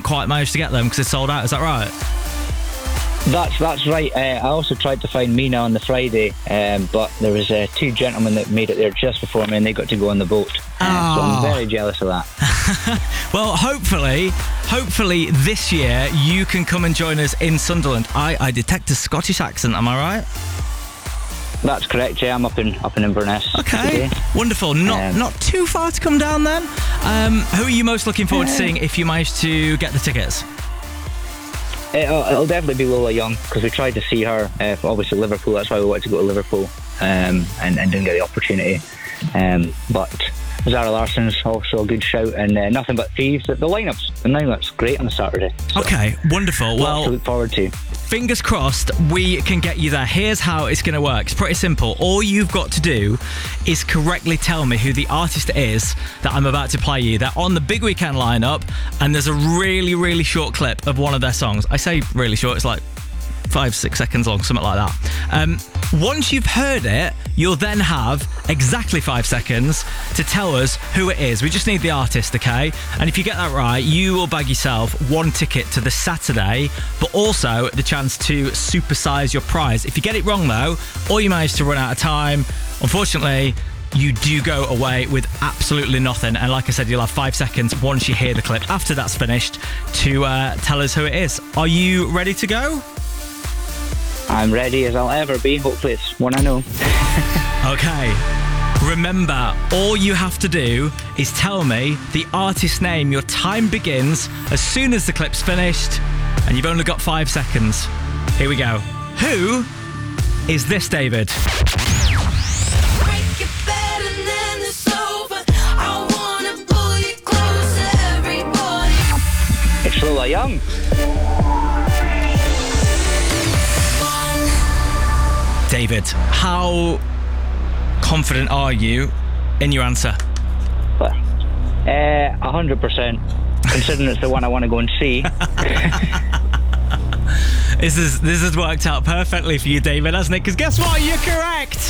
quite managed to get them because it's sold out. Is that right? That's right. I also tried to find Mina on the Friday, but there was two gentlemen that made it there just before me, and they got to go on the boat. So I'm very jealous of that. Well, hopefully this year you can come and join us in Sunderland. I detect a Scottish accent. Am I right? That's correct. Yeah, I'm up in Inverness. Okay, today. Wonderful. Not too far to come down then. Who are you most looking forward to seeing if you manage to get the tickets? It'll definitely be Lola Young, because we tried to see her, obviously Liverpool. That's why we wanted to go to Liverpool, and didn't get the opportunity. But Zara Larsson's also a good shout, and Nothing But Thieves. The lineup's great on the Saturday. So Okay, wonderful. Well, to look forward to. Fingers crossed we can get you there. Here's how it's going to work. It's pretty simple. All you've got to do is correctly tell me who the artist is that I'm about to play you. They're on the Big Weekend lineup, and there's a really, really short clip of one of their songs. I say really short, it's like 5-6 seconds long, something like that. Once you've heard it, you'll then have exactly 5 seconds to tell us who it is. We just need the artist, okay? And if you get that right, you will bag yourself one ticket to the Saturday, but also the chance to supersize your prize. If you get it wrong, though, or you manage to run out of time, unfortunately, you do go away with absolutely nothing. And like I said, you'll have 5 seconds once you hear the clip, after that's finished, to tell us who it is. Are you ready to go? I'm ready as I'll ever be. Hopefully it's one I know. Okay. Remember, all you have to do is tell me the artist's name. Your time begins as soon as the clip's finished, and you've only got 5 seconds. Here we go. Who is this, David? It's Lola Young. David, how confident are you in your answer? 100%. Considering it's the one I want to go and see. This has worked out perfectly for you, David, hasn't it? Because guess what? You're correct.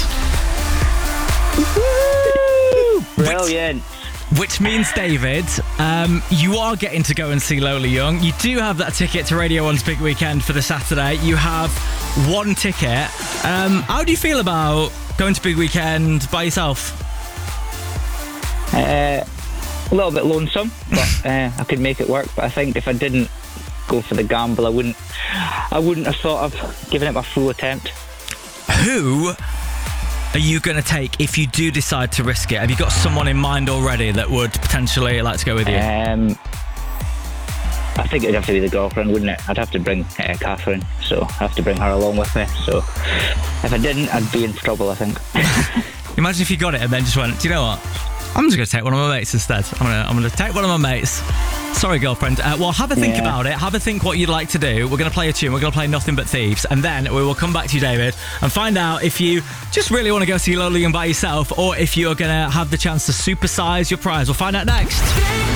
Woo! Brilliant. Which means, David, you are getting to go and see Lola Young. You do have that ticket to Radio 1's Big Weekend for the Saturday. You have one ticket. How do you feel about going to Big Weekend by yourself? A little bit lonesome, but I could make it work. But I think if I didn't go for the gamble, I wouldn't have thought of giving it my full attempt. Who are you going to take if you do decide to risk it? Have you got someone in mind already that would potentially like to go with you? I think it'd have to be the girlfriend, wouldn't it? I'd have to bring Catherine, so I'd have to bring her along with me. So if I didn't, I'd be in trouble, I think. Imagine if you got it and then just went, do you know what? I'm just going to take one of my mates instead. I'm going to take one of my mates. Sorry, girlfriend. Well, have a think about it. Have a think what you'd like to do. We're going to play a tune. We're going to play Nothing But Thieves. And then we will come back to you, David, and find out if you just really want to go see Lola Young by yourself, or if you're going to have the chance to supersize your prize. We'll find out next.